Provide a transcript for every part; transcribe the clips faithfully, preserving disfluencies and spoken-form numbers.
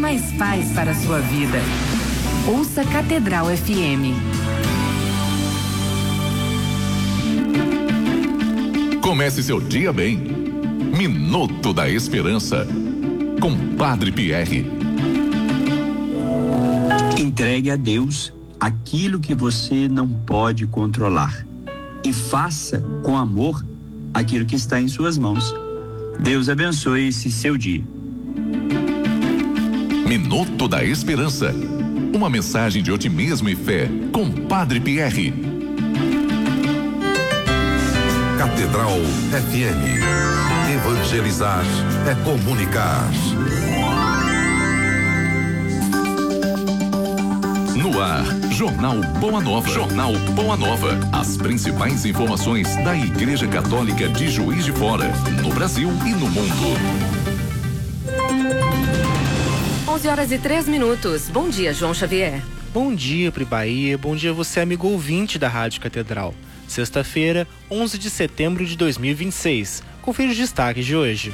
mais paz para a sua vida. Ouça Catedral F M. Comece seu dia bem. Minuto da Esperança, com Padre Pierre. Entregue a Deus aquilo que você não pode controlar e faça com amor aquilo que está em suas mãos. Deus abençoe esse seu dia. Minuto da Esperança, uma mensagem de otimismo e fé com Padre Pierre. Catedral F M. Evangelizar é comunicar. No ar, Jornal Boa Nova. Jornal Boa Nova. As principais informações da Igreja Católica de Juiz de Fora, no Brasil e no mundo. onze horas e três minutos. Bom dia, João Xavier. Bom dia, Pri Bahia. Bom dia você, amigo ouvinte da Rádio Catedral. Sexta-feira, onze de setembro de dois mil e vinte e seis. Confira os destaques de hoje.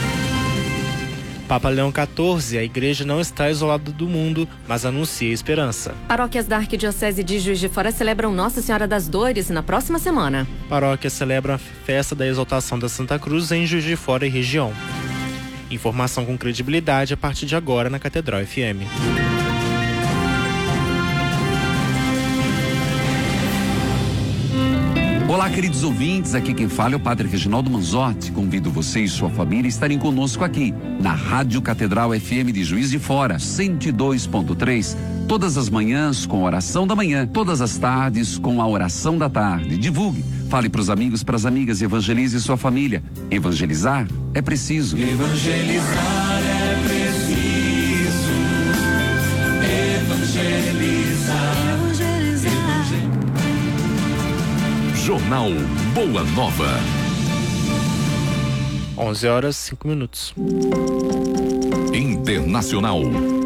Papa Leão quatorze, a igreja não está isolada do mundo, mas anuncia esperança. Paróquias da Arquidiocese de Juiz de Fora celebram Nossa Senhora das Dores na próxima semana. Paróquias celebram a festa da exaltação da Santa Cruz em Juiz de Fora e região. Informação com credibilidade a partir de agora na Catedral F M. Olá, queridos ouvintes, aqui quem fala é o Padre Reginaldo Manzotti. Convido você e sua família a estarem conosco aqui, na Rádio Catedral F M de Juiz de Fora, cento e dois ponto três, todas as manhãs com a oração da manhã, todas as tardes com a oração da tarde. Divulgue, fale para os amigos, para as amigas, evangelize sua família. Evangelizar é preciso. Evangelizar é preciso. Evangelizar. Jornal Boa Nova. onze horas e cinco minutos. Internacional.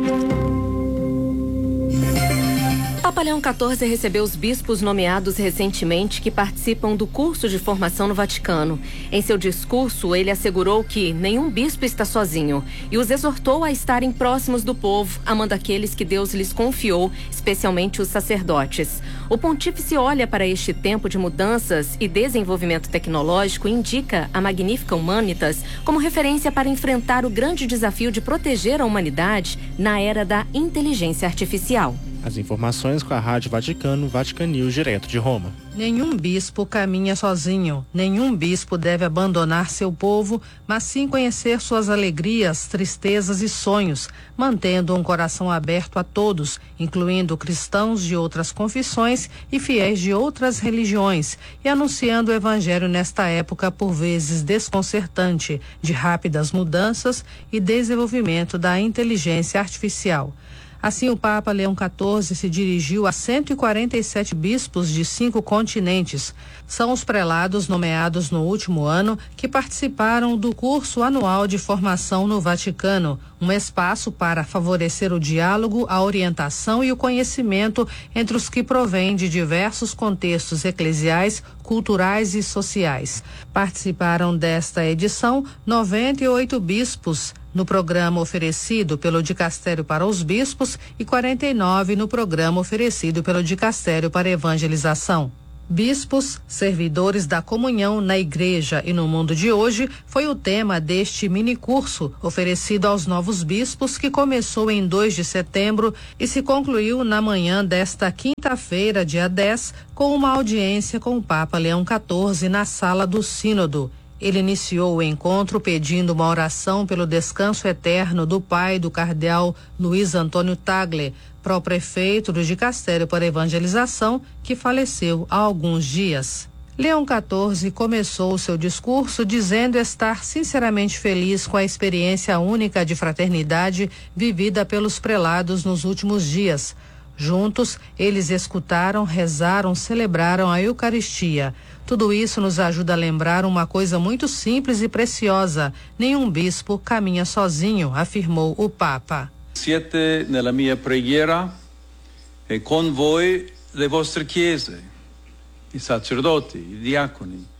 Papa Leão quatorze recebeu os bispos nomeados recentemente que participam do curso de formação no Vaticano. Em seu discurso, ele assegurou que nenhum bispo está sozinho e os exortou a estarem próximos do povo, amando aqueles que Deus lhes confiou, especialmente os sacerdotes. O pontífice olha para este tempo de mudanças e desenvolvimento tecnológico e indica a Magnificat Humanitas como referência para enfrentar o grande desafio de proteger a humanidade na era da inteligência artificial. As informações com a Rádio Vaticano, Vatican News, direto de Roma. Nenhum bispo caminha sozinho, nenhum bispo deve abandonar seu povo, mas sim conhecer suas alegrias, tristezas e sonhos, mantendo um coração aberto a todos, incluindo cristãos de outras confissões e fiéis de outras religiões, e anunciando o evangelho nesta época por vezes desconcertante, de rápidas mudanças e desenvolvimento da inteligência artificial. Assim, o Papa Leão quatorze se dirigiu a cento e quarenta e sete bispos de cinco continentes. São os prelados nomeados no último ano que participaram do curso anual de formação no Vaticano, um espaço para favorecer o diálogo, a orientação e o conhecimento entre os que provêm de diversos contextos eclesiais, culturais e sociais. Participaram desta edição noventa e oito bispos no programa oferecido pelo Dicastério para os Bispos e quarenta e nove no programa oferecido pelo Dicastério para Evangelização. Bispos, servidores da comunhão na igreja e no mundo de hoje foi o tema deste minicurso oferecido aos novos bispos que começou em dois de setembro e se concluiu na manhã desta quinta-feira, dia dez, com uma audiência com o Papa Leão quatorze na sala do Sínodo. Ele iniciou o encontro pedindo uma oração pelo descanso eterno do pai do cardeal Luiz Antônio Tagle, pró-prefeito do Dicastério para Evangelização, que faleceu há alguns dias. Leão quatorze começou seu discurso dizendo estar sinceramente feliz com a experiência única de fraternidade vivida pelos prelados nos últimos dias. Juntos, eles escutaram, rezaram, celebraram a Eucaristia. Tudo isso nos ajuda a lembrar uma coisa muito simples e preciosa. Nenhum bispo caminha sozinho, afirmou o Papa. Siete nella mia preghiera e con voi le vostre chiese, i sacerdoti, i diaconi,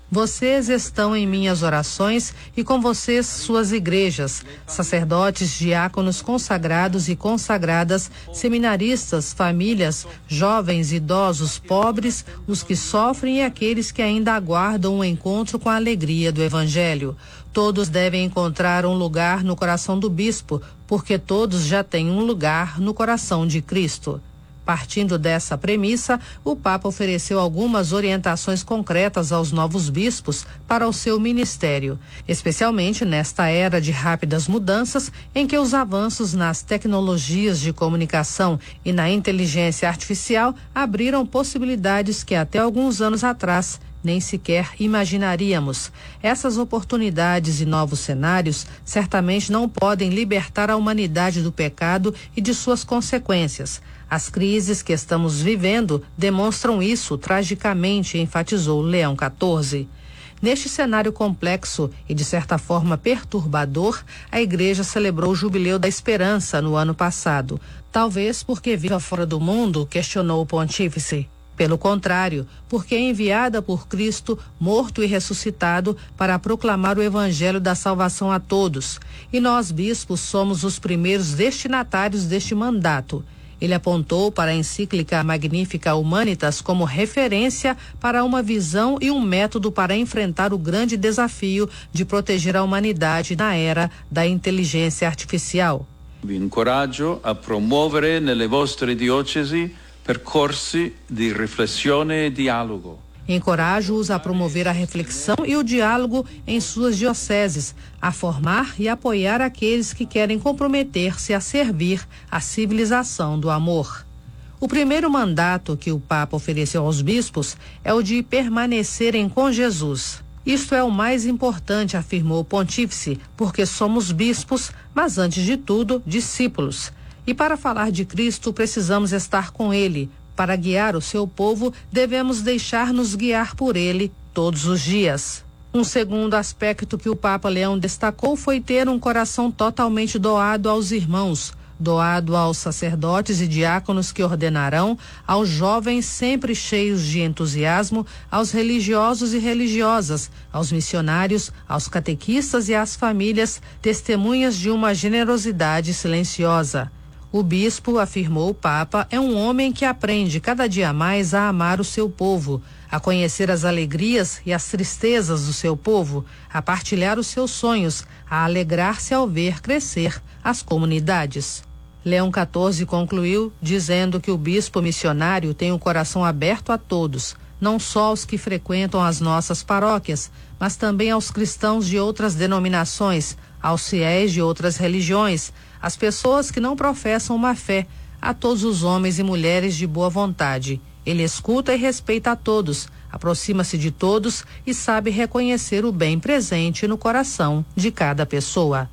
Vocês estão em minhas orações e com vocês suas igrejas, sacerdotes, diáconos, consagrados e consagradas, seminaristas, famílias, jovens, idosos, pobres, os que sofrem e aqueles que ainda aguardam um encontro com a alegria do Evangelho. Todos devem encontrar um lugar no coração do bispo, porque todos já têm um lugar no coração de Cristo. Partindo dessa premissa, o Papa ofereceu algumas orientações concretas aos novos bispos para o seu ministério, especialmente nesta era de rápidas mudanças em que os avanços nas tecnologias de comunicação e na inteligência artificial abriram possibilidades que até alguns anos atrás nem sequer imaginaríamos. Essas oportunidades e novos cenários certamente não podem libertar a humanidade do pecado e de suas consequências. As crises que estamos vivendo demonstram isso tragicamente, enfatizou Leão quatorze. Neste cenário complexo e de certa forma perturbador, a Igreja celebrou o Jubileu da Esperança no ano passado. Talvez porque viva fora do mundo, questionou o pontífice. Pelo contrário, porque é enviada por Cristo, morto e ressuscitado, para proclamar o Evangelho da salvação a todos. E nós, bispos, somos os primeiros destinatários deste mandato. Ele apontou para a encíclica Magnificat Humanitas como referência para uma visão e um método para enfrentar o grande desafio de proteger a humanidade na era da inteligência artificial. Vi incoraggio a promuovere nelle vostre diocesi percorsi di riflessione e dialogo. Encorajo-os a promover a reflexão e o diálogo em suas dioceses, a formar e apoiar aqueles que querem comprometer-se a servir a civilização do amor. O primeiro mandato que o Papa ofereceu aos bispos é o de permanecerem com Jesus. Isto é o mais importante, afirmou o pontífice, porque somos bispos, mas antes de tudo, discípulos. E para falar de Cristo, precisamos estar com Ele. Para guiar o seu povo, devemos deixar-nos guiar por Ele todos os dias. Um segundo aspecto que o Papa Leão destacou foi ter um coração totalmente doado aos irmãos, doado aos sacerdotes e diáconos que ordenarão, aos jovens sempre cheios de entusiasmo, aos religiosos e religiosas, aos missionários, aos catequistas e às famílias, testemunhas de uma generosidade silenciosa. O bispo, afirmou o Papa, é um homem que aprende cada dia mais a amar o seu povo, a conhecer as alegrias e as tristezas do seu povo, a partilhar os seus sonhos, a alegrar-se ao ver crescer as comunidades. Leão quatorze concluiu dizendo que o bispo missionário tem o coração aberto a todos, não só aos que frequentam as nossas paróquias, mas também aos cristãos de outras denominações, aos fiéis de outras religiões, às pessoas que não professam uma fé, a todos os homens e mulheres de boa vontade. Ele escuta e respeita a todos, aproxima-se de todos e sabe reconhecer o bem presente no coração de cada pessoa.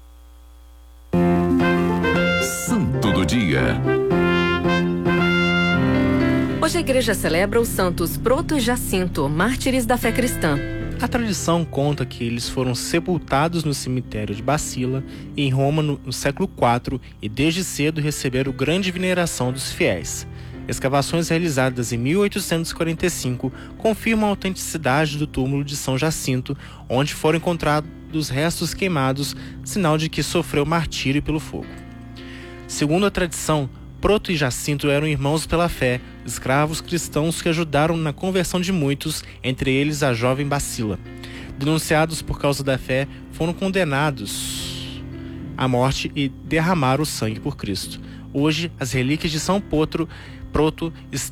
Santo do Dia. Hoje a igreja celebra os santos Proto e Jacinto, mártires da fé cristã. A tradição conta que eles foram sepultados no cemitério de Bacila, em Roma, no, no século quatro, e desde cedo receberam grande veneração dos fiéis. Escavações realizadas em mil oitocentos e quarenta e cinco confirmam a autenticidade do túmulo de São Jacinto, onde foram encontrados restos queimados, sinal de que sofreu martírio pelo fogo. Segundo a tradição, Proto e Jacinto eram irmãos pela fé, escravos cristãos que ajudaram na conversão de muitos, entre eles a jovem Bacila. Denunciados por causa da fé, foram condenados à morte e derramaram o sangue por Cristo. Hoje, as relíquias de São Potro, Proto